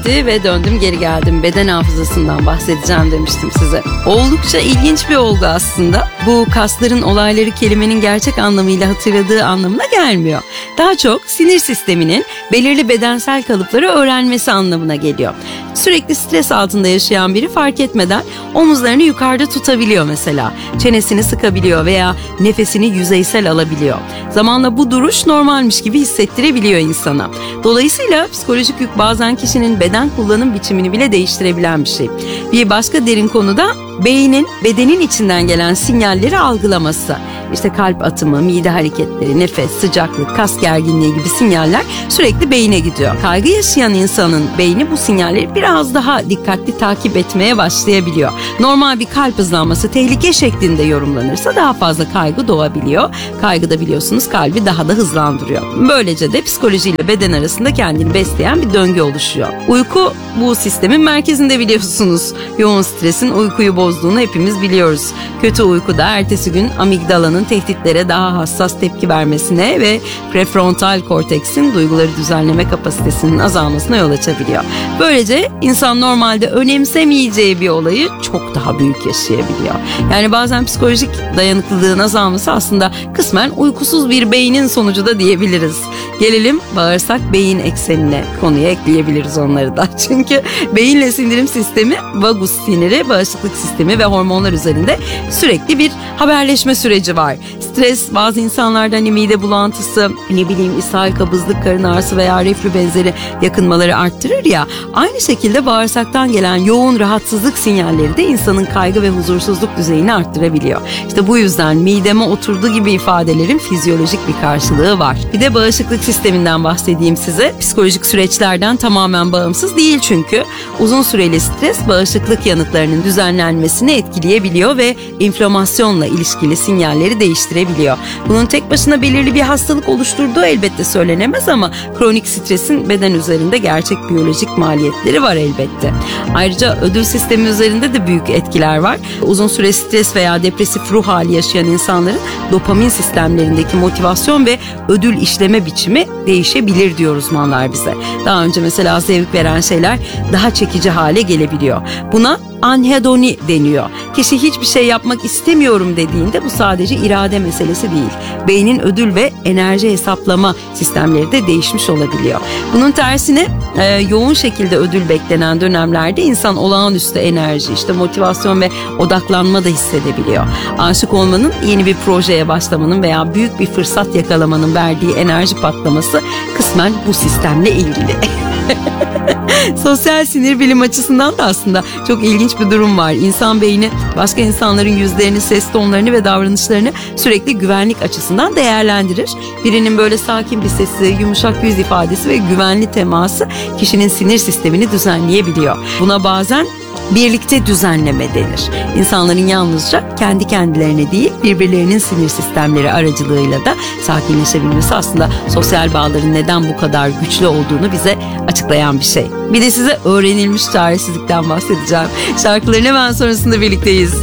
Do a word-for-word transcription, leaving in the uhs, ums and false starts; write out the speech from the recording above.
geldi ve döndüm geri geldim. Beden hafızasından bahsedeceğim demiştim size. Oldukça ilginç bir olgu aslında. Bu kasların olayları kelimenin gerçek anlamıyla hatırladığı anlamına gelmiyor. Daha çok sinir sisteminin belirli bedensel kalıpları öğrenmesi anlamına geliyor. Sürekli stres altında yaşayan biri fark etmeden omuzlarını yukarıda tutabiliyor mesela. Çenesini sıkabiliyor veya nefesini yüzeysel alabiliyor. Zamanla bu duruş normalmiş gibi hissettirebiliyor insana. Dolayısıyla psikolojik yük bazen kişinin beden kullanım biçimini bile değiştirebilen bir şey. Bir başka derin konuda beynin bedenin içinden gelen sinyalleri algılaması. İşte kalp atımı, mide hareketleri, nefes, sıcaklık, kas gerginliği gibi sinyaller sürekli beyine gidiyor. Kaygı yaşayan insanın beyni bu sinyalleri biraz daha dikkatli takip etmeye başlayabiliyor. Normal bir kalp hızlanması tehlike şeklinde yorumlanırsa daha fazla kaygı doğabiliyor. Kaygı da biliyorsunuz kalbi daha da hızlandırıyor. Böylece de psikolojiyle beden arasında kendini besleyen bir döngü oluşuyor. Uyku bu sistemin merkezinde biliyorsunuz. Yoğun stresin uykuyu bozduğunu hepimiz biliyoruz. Kötü uyku da ertesi gün amigdalanın tehditlere daha hassas tepki vermesine ve prefrontal korteksin duyguları düzenleme kapasitesinin azalmasına yol açabiliyor. Böylece insan normalde önemsemeyeceği bir olayı çok daha büyük yaşayabiliyor. Yani bazen psikolojik dayanıklılığın azalması aslında kısmen uykusuz bir beynin sonucu da diyebiliriz. Gelelim bağırsak beyin eksenine, konuya ekleyebiliriz onları da. Çünkü beyinle sindirim sistemi, vagus siniri, bağışıklık sistemi ve hormonlar üzerinde sürekli bir haberleşme süreci var. Stres bazı insanlarda hani mide bulantısı, ne bileyim ishal, kabızlık, karın ağrısı veya reflü benzeri yakınmaları arttırır ya. Aynı şekilde bağırsaktan gelen yoğun rahatsızlık sinyalleri de insanın kaygı ve huzursuzluk düzeyini arttırabiliyor. İşte bu yüzden mideme oturdu gibi ifadelerin fizyolojik bir karşılığı var. Bir de bağışıklık sisteminden bahsedeyim size. Psikolojik süreçlerden tamamen bağımsız değil çünkü. Uzun süreli stres bağışıklık yanıtlarının düzenlenmesini etkileyebiliyor ve inflamasyonla ilişkili sinyalleri değiştirebiliyor. Bunun tek başına belirli bir hastalık oluşturduğu elbette söylenemez ama kronik stresin beden üzerinde gerçek biyolojik maliyetleri var elbette. Ayrıca ödül sistemi üzerinde de büyük etkiler var. Uzun süre stres veya depresif ruh hali yaşayan insanların dopamin sistemlerindeki motivasyon ve ödül işleme biçimi değişebilir diyor uzmanlar bize. Daha önce mesela zevk veren şeyler daha çekici hale gelebiliyor. Buna anhedoni deniyor. Kişi hiçbir şey yapmak istemiyorum dediğinde bu sadece irade meselesi değil. Beynin ödül ve enerji hesaplama sistemleri de değişmiş olabiliyor. Bunun tersine e, yoğun şekilde ödül beklenen dönemlerde insan olağanüstü enerji, işte motivasyon ve odaklanma da hissedebiliyor. Aşık olmanın, yeni bir projeye başlamanın veya büyük bir fırsat yakalamanın verdiği enerji patlaması kısmen bu sistemle ilgili. Sosyal sinir bilim açısından da aslında çok ilginç bir durum var. İnsan beyni başka insanların yüzlerini, ses tonlarını ve davranışlarını sürekli güvenlik açısından değerlendirir. Birinin böyle sakin bir sesi, yumuşak yüz ifadesi ve güvenli teması kişinin sinir sistemini düzenleyebiliyor. Buna bazen birlikte düzenleme denir. İnsanların yalnızca kendi kendilerine değil, birbirlerinin sinir sistemleri aracılığıyla da sakinleşebilmesi aslında sosyal bağların neden bu kadar güçlü olduğunu bize açıklayan bir şey. Bir de size öğrenilmiş çaresizlikten bahsedeceğim. Şarkıların hemen sonrasında birlikteyiz.